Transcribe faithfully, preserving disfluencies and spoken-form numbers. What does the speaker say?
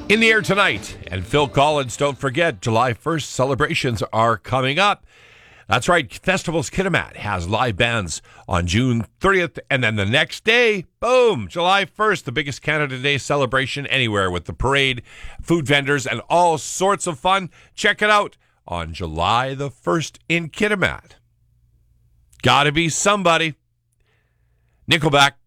In the air tonight, and Phil Collins, don't forget, July first celebrations are coming up. That's right, Festivals Kitimat has live bands on June thirtieth, and then the next day, boom, July first, the biggest Canada Day celebration anywhere with the parade, food vendors, and all sorts of fun. Check it out on July the first in Kitimat. Gotta be somebody. Nickelback,